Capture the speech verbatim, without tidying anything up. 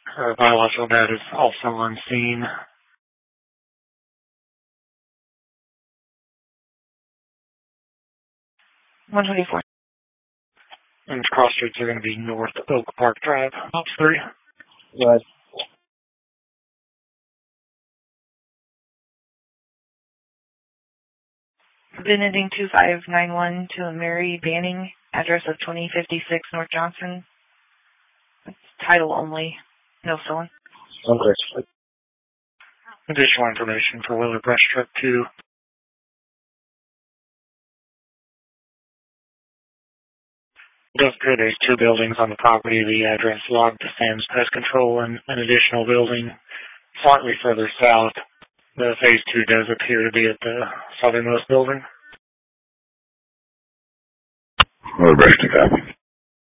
Her biological dad is also on scene. one twenty-four. And cross streets are going to be North Oak Park Drive, Ops three. Right. Beneding two five nine one to Mary Banning, address of twenty fifty-six North Johnson. It's title only, no filling. Okay. Additional information for Wheeler Brush Truck two. Does appear there's two buildings on the property. The address logged to Sam's Pest Control and an additional building slightly further south. The phase two does appear to be at the southernmost building. Wheeler Brush to copy.